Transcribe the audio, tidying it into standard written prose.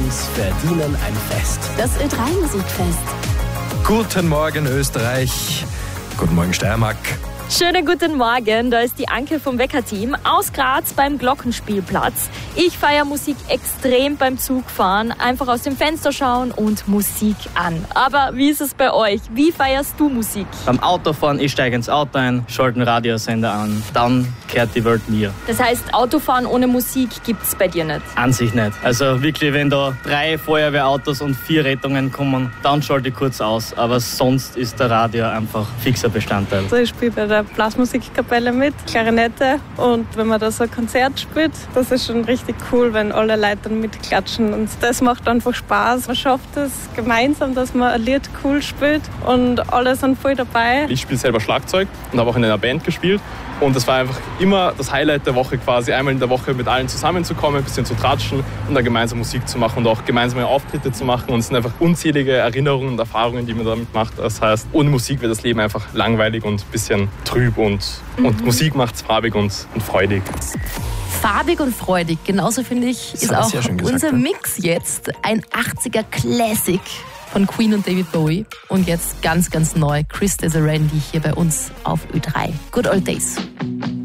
Fans verdienen ein Fest. Das Ö3 Musikfest. Guten Morgen Österreich, guten Morgen Steiermark. Schönen guten Morgen, da ist die Anke vom Wecker-Team aus Graz beim Glockenspielplatz. Ich feiere Musik extrem beim Zugfahren, einfach aus dem Fenster schauen und Musik an. Aber wie ist es bei euch? Wie feierst du Musik? Beim Autofahren, ich steige ins Auto ein, schalte einen Radiosender an, dann kehrt die Welt mir. Das heißt, Autofahren ohne Musik gibt's bei dir nicht? An sich nicht. Also wirklich, wenn da 3 Feuerwehrautos und 4 Rettungen kommen, dann schalte ich kurz aus. Aber sonst ist der Radio einfach fixer Bestandteil. Also ich spiele bei der Blasmusikkapelle mit, Klarinette, und wenn man da so ein Konzert spielt, das ist schon richtig cool, wenn alle Leute dann mitklatschen, und das macht einfach Spaß. Man schafft es gemeinsam, dass man ein Lied cool spielt und alle sind voll dabei. Ich spiele selber Schlagzeug und habe auch in einer Band gespielt, und das war einfach immer das Highlight der Woche, quasi einmal in der Woche mit allen zusammenzukommen, ein bisschen zu tratschen und dann gemeinsam Musik zu machen und auch gemeinsame Auftritte zu machen, und es sind einfach unzählige Erinnerungen und Erfahrungen, die man damit macht. Das heißt, ohne Musik wäre das Leben einfach langweilig und ein bisschen trüb, und Musik macht es farbig und freudig. Farbig und freudig, genauso finde ich, ist auch unser Mix jetzt. Ein 80er Classic von Queen und David Bowie. Und jetzt ganz, ganz neu Chris Desiree hier bei uns auf Ö3. Good Old Days.